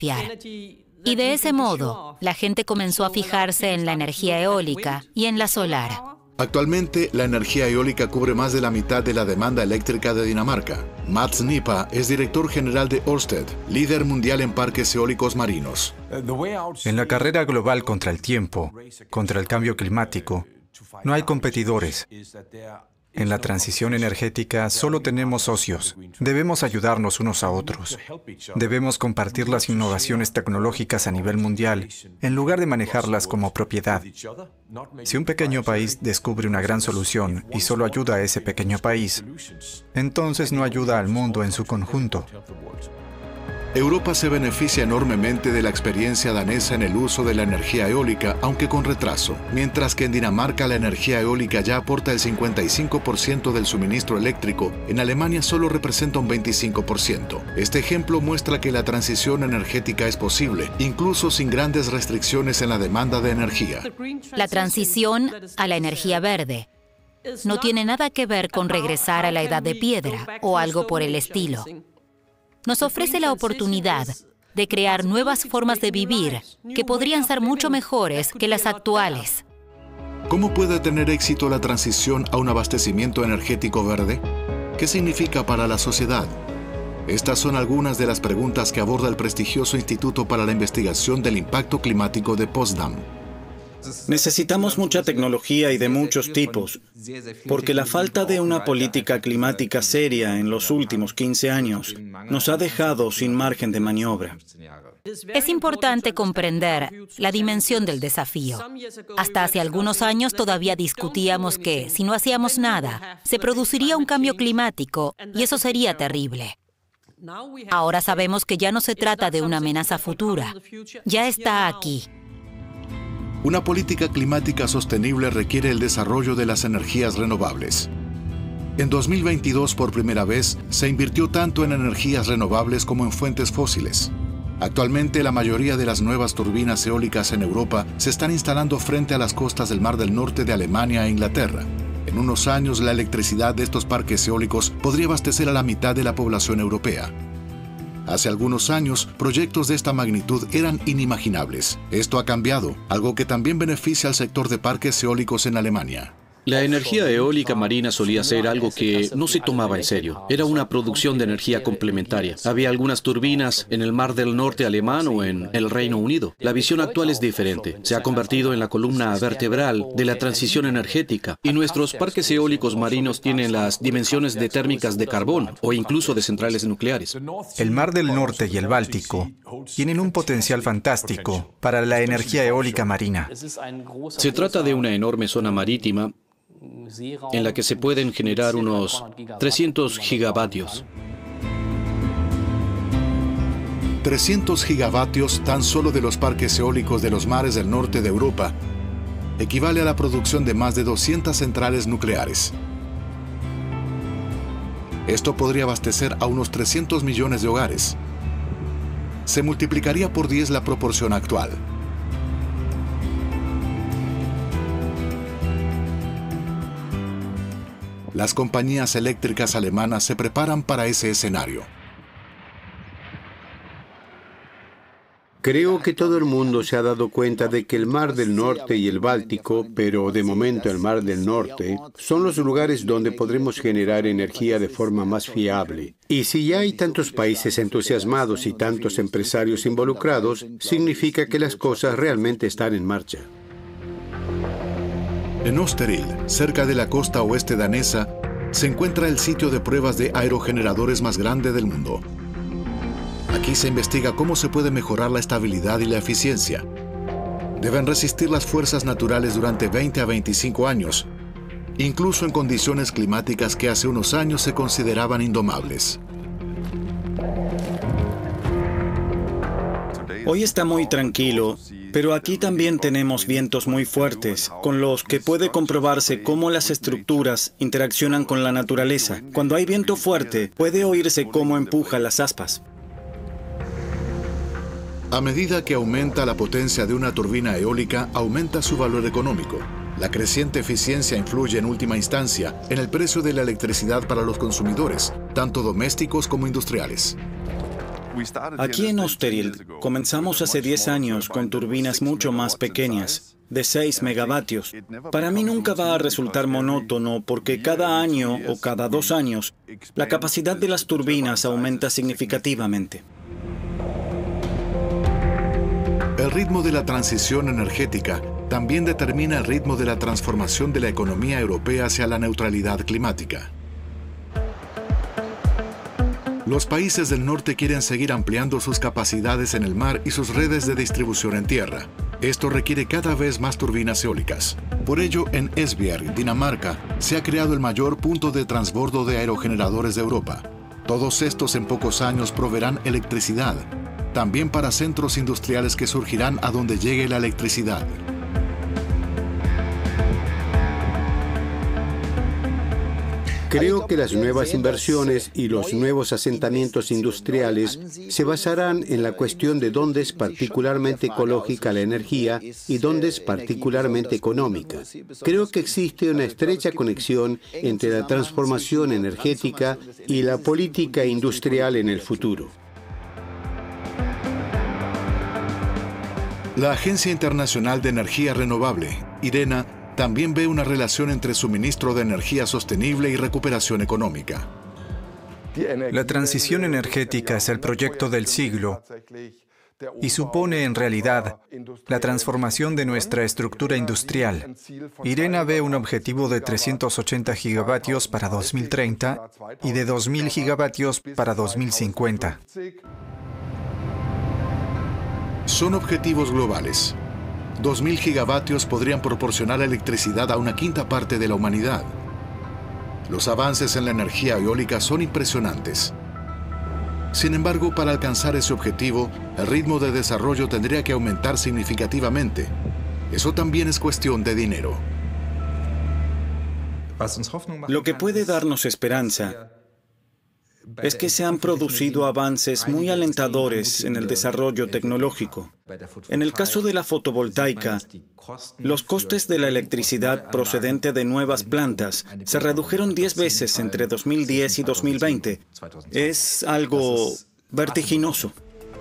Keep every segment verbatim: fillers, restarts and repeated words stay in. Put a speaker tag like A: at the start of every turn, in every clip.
A: Y de ese modo, la gente comenzó a fijarse en la energía eólica y en la solar.
B: Actualmente, la energía eólica cubre más de la mitad de la demanda eléctrica de Dinamarca. Mats Nipa es director general de Ørsted, líder mundial en parques eólicos marinos.
C: En la carrera global contra el tiempo, contra el cambio climático, no hay competidores. En la transición energética solo tenemos socios. Debemos ayudarnos unos a otros. Debemos compartir las innovaciones tecnológicas a nivel mundial, en lugar de manejarlas como propiedad. Si un pequeño país descubre una gran solución y solo ayuda a ese pequeño país, entonces no ayuda al mundo en su conjunto.
B: Europa se beneficia enormemente de la experiencia danesa en el uso de la energía eólica, aunque con retraso. Mientras que en Dinamarca la energía eólica ya aporta el cincuenta y cinco por ciento del suministro eléctrico, en Alemania solo representa un veinticinco por ciento. Este ejemplo muestra que la transición energética es posible, incluso sin grandes restricciones en la demanda de energía.
A: La transición a la energía verde no tiene nada que ver con regresar a la edad de piedra o algo por el estilo. Nos ofrece la oportunidad de crear nuevas formas de vivir que podrían ser mucho mejores que las actuales.
B: ¿Cómo puede tener éxito la transición a un abastecimiento energético verde? ¿Qué significa para la sociedad? Estas son algunas de las preguntas que aborda el prestigioso Instituto para la Investigación del Impacto Climático de Potsdam.
D: Necesitamos mucha tecnología y de muchos tipos, porque la falta de una política climática seria en los últimos quince años nos ha dejado sin margen de maniobra.
A: Es importante comprender la dimensión del desafío. Hasta hace algunos años todavía discutíamos que, si no hacíamos nada, se produciría un cambio climático y eso sería terrible. Ahora sabemos que ya no se trata de una amenaza futura, ya está aquí.
B: Una política climática sostenible requiere el desarrollo de las energías renovables. En dos mil veintidós, por primera vez, se invirtió tanto en energías renovables como en fuentes fósiles. Actualmente, la mayoría de las nuevas turbinas eólicas en Europa se están instalando frente a las costas del Mar del Norte de Alemania e Inglaterra. En unos años, la electricidad de estos parques eólicos podría abastecer a la mitad de la población europea. Hace algunos años, proyectos de esta magnitud eran inimaginables. Esto ha cambiado, algo que también beneficia al sector de parques eólicos en Alemania.
E: La energía eólica marina solía ser algo que no se tomaba en serio. Era una producción de energía complementaria. Había algunas turbinas en el Mar del Norte alemán o en el Reino Unido. La visión actual es diferente. Se ha convertido en la columna vertebral de la transición energética y nuestros parques eólicos marinos tienen las dimensiones de térmicas de carbón o incluso de centrales nucleares.
C: El Mar del Norte y el Báltico tienen un potencial fantástico para la energía eólica marina.
E: Se trata de una enorme zona marítima en la que se pueden generar unos trescientos gigavatios.
B: trescientos gigavatios tan solo de los parques eólicos de los mares del norte de Europa equivale a la producción de más de doscientas centrales nucleares. Esto podría abastecer a unos trescientos millones de hogares. Se multiplicaría por diez la proporción actual. Las compañías eléctricas alemanas se preparan para ese escenario.
F: Creo que todo el mundo se ha dado cuenta de que el Mar del Norte y el Báltico, pero de momento el Mar del Norte, son los lugares donde podremos generar energía de forma más fiable. Y si ya hay tantos países entusiasmados y tantos empresarios involucrados, significa que las cosas realmente están en marcha.
B: En Østerild, cerca de la costa oeste danesa, se encuentra el sitio de pruebas de aerogeneradores más grande del mundo. Aquí se investiga cómo se puede mejorar la estabilidad y la eficiencia. Deben resistir las fuerzas naturales durante veinte a veinticinco años, incluso en condiciones climáticas que hace unos años se consideraban indomables.
D: Hoy está muy tranquilo, pero aquí también tenemos vientos muy fuertes, con los que puede comprobarse cómo las estructuras interaccionan con la naturaleza. Cuando hay viento fuerte, puede oírse cómo empuja las aspas.
B: A medida que aumenta la potencia de una turbina eólica, aumenta su valor económico. La creciente eficiencia influye en última instancia en el precio de la electricidad para los consumidores, tanto domésticos como industriales.
D: Aquí en Oostereld comenzamos hace diez años con turbinas mucho más pequeñas, de seis megavatios. Para mí nunca va a resultar monótono porque cada año o cada dos años la capacidad de las turbinas aumenta significativamente.
B: El ritmo de la transición energética también determina el ritmo de la transformación de la economía europea hacia la neutralidad climática. Los países del norte quieren seguir ampliando sus capacidades en el mar y sus redes de distribución en tierra. Esto requiere cada vez más turbinas eólicas. Por ello, en Esbjerg, Dinamarca, se ha creado el mayor punto de transbordo de aerogeneradores de Europa. Todos estos en pocos años proveerán electricidad, también para centros industriales que surgirán a donde llegue la electricidad.
F: Creo que las nuevas inversiones y los nuevos asentamientos industriales se basarán en la cuestión de dónde es particularmente ecológica la energía y dónde es particularmente económica. Creo que existe una estrecha conexión entre la transformación energética y la política industrial en el futuro.
B: La Agencia Internacional de Energía Renovable, IRENA, también ve una relación entre suministro de energía sostenible y recuperación económica.
C: La transición energética es el proyecto del siglo y supone en realidad la transformación de nuestra estructura industrial. IRENA ve un objetivo de trescientos ochenta gigavatios para dos mil treinta y de dos mil gigavatios para dos mil cincuenta.
B: Son objetivos globales. dos mil gigavatios podrían proporcionar electricidad a una quinta parte de la humanidad. Los avances en la energía eólica son impresionantes. Sin embargo, para alcanzar ese objetivo, el ritmo de desarrollo tendría que aumentar significativamente. Eso también es cuestión de dinero.
D: Lo que puede darnos esperanza es que se han producido avances muy alentadores en el desarrollo tecnológico. En el caso de la fotovoltaica, los costes de la electricidad procedente de nuevas plantas se redujeron diez veces entre dos mil diez y dos mil veinte. Es algo vertiginoso.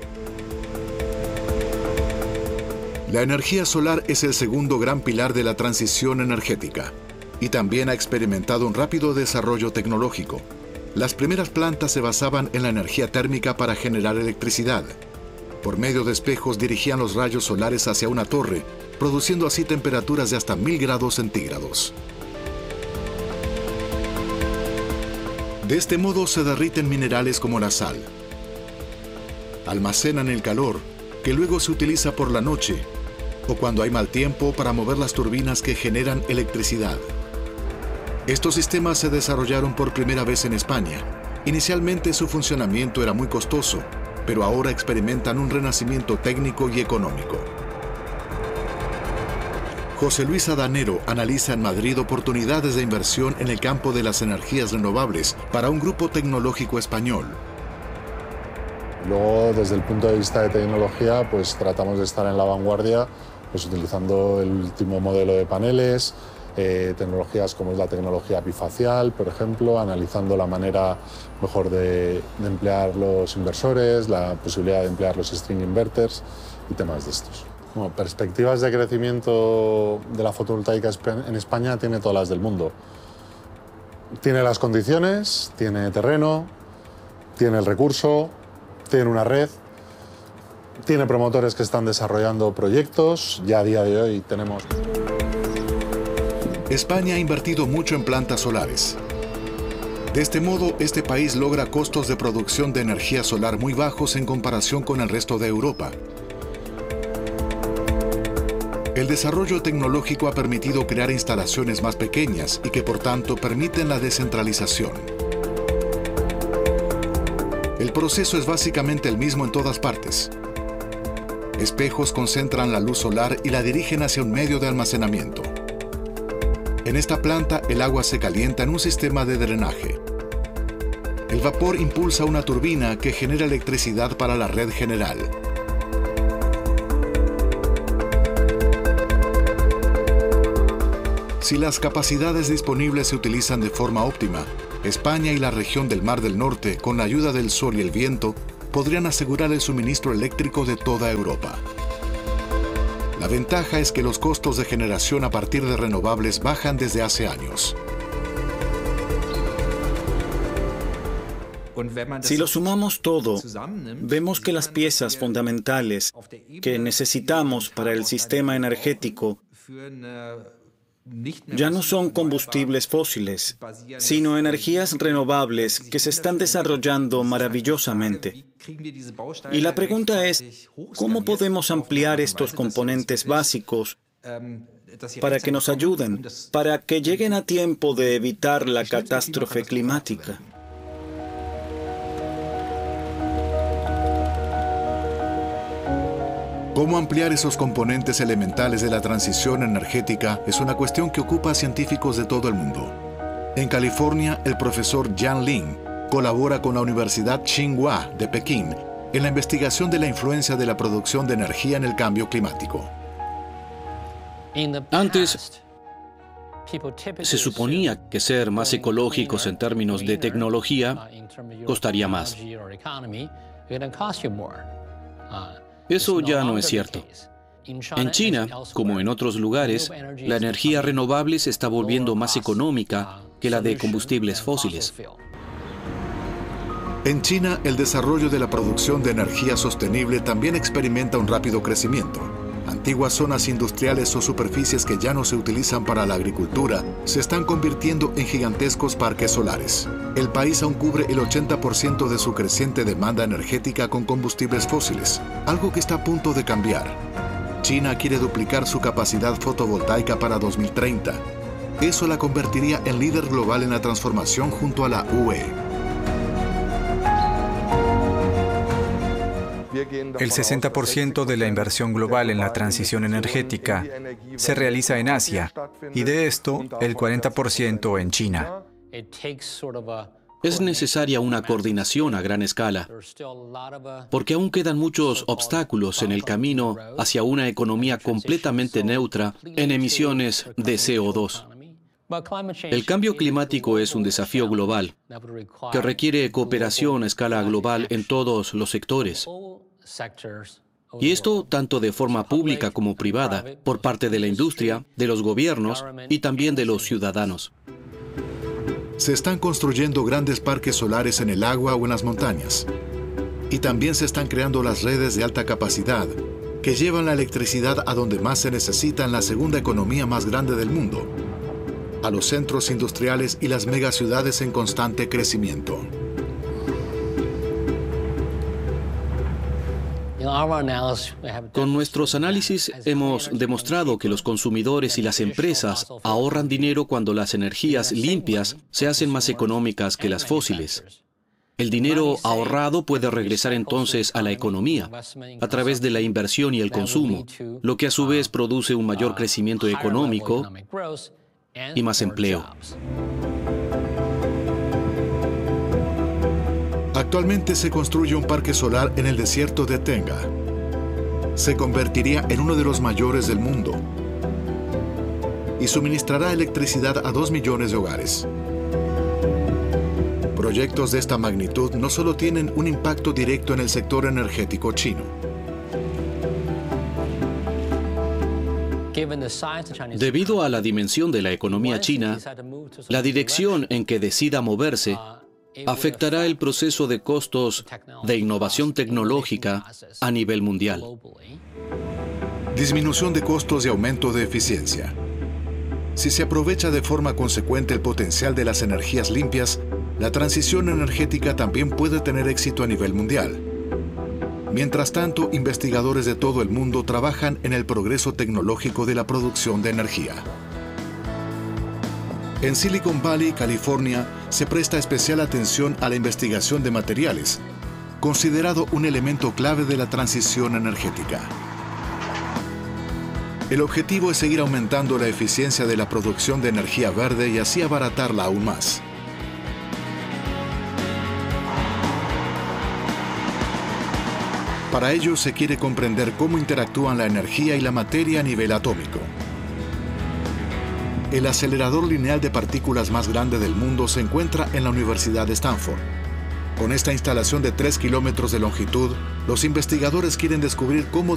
B: La energía solar es el segundo gran pilar de la transición energética y también ha experimentado un rápido desarrollo tecnológico. Las primeras plantas se basaban en la energía térmica para generar electricidad. Por medio de espejos dirigían los rayos solares hacia una torre, produciendo así temperaturas de hasta mil grados centígrados. De este modo se derriten minerales como la sal. Almacenan el calor, que luego se utiliza por la noche, o cuando hay mal tiempo para mover las turbinas que generan electricidad. Estos sistemas se desarrollaron por primera vez en España. Inicialmente su funcionamiento era muy costoso, pero ahora experimentan un renacimiento técnico y económico. José Luis Adanero analiza en Madrid oportunidades de inversión en el campo de las energías renovables para un grupo tecnológico español.
G: Luego, desde el punto de vista de tecnología, pues tratamos de estar en la vanguardia, pues utilizando el último modelo de paneles, Eh, tecnologías como es la tecnología bifacial, por ejemplo, analizando la manera mejor de, de emplear los inversores, la posibilidad de emplear los string inverters y temas de estos. Bueno, perspectivas de crecimiento de la fotovoltaica en España tiene todas las del mundo. Tiene las condiciones, tiene terreno, tiene el recurso, tiene una red, tiene promotores que están desarrollando proyectos. Ya a día de hoy tenemos...
B: España ha invertido mucho en plantas solares. De este modo, este país logra costos de producción de energía solar muy bajos en comparación con el resto de Europa. El desarrollo tecnológico ha permitido crear instalaciones más pequeñas y que por tanto permiten la descentralización. El proceso es básicamente el mismo en todas partes. Espejos concentran la luz solar y la dirigen hacia un medio de almacenamiento. En esta planta, el agua se calienta en un sistema de drenaje. El vapor impulsa una turbina que genera electricidad para la red general. Si las capacidades disponibles se utilizan de forma óptima, España y la región del Mar del Norte, con la ayuda del sol y el viento, podrían asegurar el suministro eléctrico de toda Europa. La ventaja es que los costos de generación a partir de renovables bajan desde hace años.
D: Si lo sumamos todo, vemos que las piezas fundamentales que necesitamos para el sistema energético ya no son combustibles fósiles, sino energías renovables que se están desarrollando maravillosamente. Y la pregunta es, ¿cómo podemos ampliar estos componentes básicos para que nos ayuden, para que lleguen a tiempo de evitar la catástrofe climática?
B: Cómo ampliar esos componentes elementales de la transición energética es una cuestión que ocupa a científicos de todo el mundo. En California, el profesor Yan Lin colabora con la Universidad Tsinghua de Pekín en la investigación de la influencia de la producción de energía en el cambio climático.
E: Antes, se suponía que ser más ecológicos en términos de tecnología costaría más. Eso ya no es cierto. En China, como en otros lugares, la energía renovable se está volviendo más económica que la de combustibles fósiles.
B: En China, el desarrollo de la producción de energía sostenible también experimenta un rápido crecimiento. Antiguas zonas industriales o superficies que ya no se utilizan para la agricultura se están convirtiendo en gigantescos parques solares. El país aún cubre el ochenta por ciento de su creciente demanda energética con combustibles fósiles, algo que está a punto de cambiar. China quiere duplicar su capacidad fotovoltaica para dos mil treinta. Eso la convertiría en líder global en la transformación junto a la U E.
C: El sesenta por ciento de la inversión global en la transición energética se realiza en Asia y de esto el cuarenta por ciento en China.
E: Es necesaria una coordinación a gran escala, porque aún quedan muchos obstáculos en el camino hacia una economía completamente neutra en emisiones de C O dos. El cambio climático es un desafío global que requiere cooperación a escala global en todos los sectores. Y esto tanto de forma pública como privada, por parte de la industria, de los gobiernos y también de los ciudadanos.
B: Se están construyendo grandes parques solares en el agua o en las montañas. Y también se están creando las redes de alta capacidad que llevan la electricidad a donde más se necesita en la segunda economía más grande del mundo, a los centros industriales y las megaciudades en constante crecimiento.
E: Con nuestros análisis hemos demostrado que los consumidores y las empresas ahorran dinero cuando las energías limpias se hacen más económicas que las fósiles. El dinero ahorrado puede regresar entonces a la economía a través de la inversión y el consumo, lo que a su vez produce un mayor crecimiento económico y más empleo.
B: Actualmente se construye un parque solar en el desierto de Tenga. Se convertiría en uno de los mayores del mundo y suministrará electricidad a dos millones de hogares. Proyectos de esta magnitud no solo tienen un impacto directo en el sector energético chino.
E: Debido a la dimensión de la economía china, la dirección en que decida moverse afectará el proceso de costos de innovación tecnológica a nivel mundial.
B: Disminución de costos y aumento de eficiencia. Si se aprovecha de forma consecuente el potencial de las energías limpias, la transición energética también puede tener éxito a nivel mundial. Mientras tanto, investigadores de todo el mundo trabajan en el progreso tecnológico de la producción de energía. En Silicon Valley, California, se presta especial atención a la investigación de materiales, considerado un elemento clave de la transición energética. El objetivo es seguir aumentando la eficiencia de la producción de energía verde y así abaratarla aún más. Para ello se quiere comprender cómo interactúan la energía y la materia a nivel atómico. El acelerador lineal de partículas más grande del mundo se encuentra en la Universidad de Stanford. Con esta instalación de tres kilómetros de longitud, los investigadores quieren descubrir cómo